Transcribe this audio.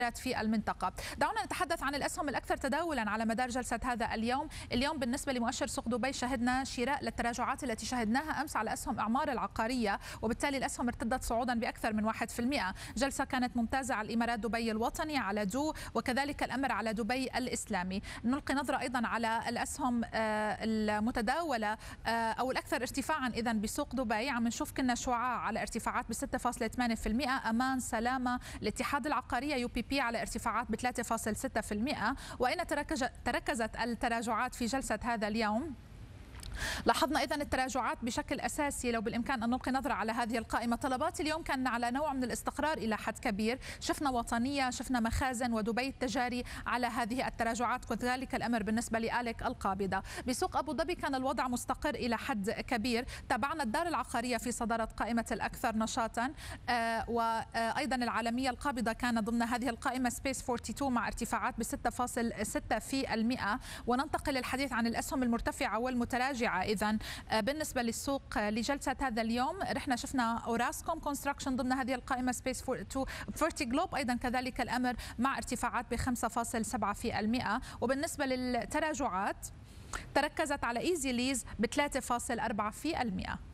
في المنطقة. دعونا نتحدث عن الأسهم الأكثر تداولا على مدار جلسة هذا اليوم بالنسبة لمؤشر سوق دبي شهدنا شراء للتراجعات التي شهدناها أمس على أسهم إعمار العقارية، وبالتالي الأسهم ارتدت صعودا بأكثر من 1%. جلسة كانت ممتازة على الإمارات دبي الوطني، على دو، وكذلك الأمر على دبي الإسلامي. نلقي نظرة أيضا على الأسهم المتداولة أو الأكثر ارتفاعا إذا بسوق دبي. عم نشوف كنا شعاع على ارتفاعات ب 6.8%، أمان، سلامة، الاتحاد العقارية، يو بي بي على ارتفاعات ب 3.6%. وأين تركزت التراجعات في جلسة هذا اليوم؟ لاحظنا إذن التراجعات بشكل أساسي. لو بالإمكان أن نلقي نظرة على هذه القائمة، طلبات اليوم كان على نوع من الاستقرار إلى حد كبير. شفنا وطنية، شفنا مخازن ودبي التجاري على هذه التراجعات، كذلك الأمر بالنسبة لآلك القابضة. بسوق أبو ظبي كان الوضع مستقر إلى حد كبير. تابعنا الدار العقارية في صدارة قائمة الأكثر نشاطا، وأيضا العالمية القابضة كان ضمن هذه القائمة سبيس 42 مع ارتفاعات ب 6.6%. وننتقل للحديث عن الأسهم المرتفعة والمتراجعة. إذن بالنسبة للسوق لجلسة هذا اليوم، رحنا شفنا أوراسكوم كونستراكشن ضمن هذه القائمة سبيس 42، فيرتي جلوب أيضا كذلك الأمر مع ارتفاعات ب 5.7%. وبالنسبة للتراجعات تركزت على إيزي ليز ب 3.4%.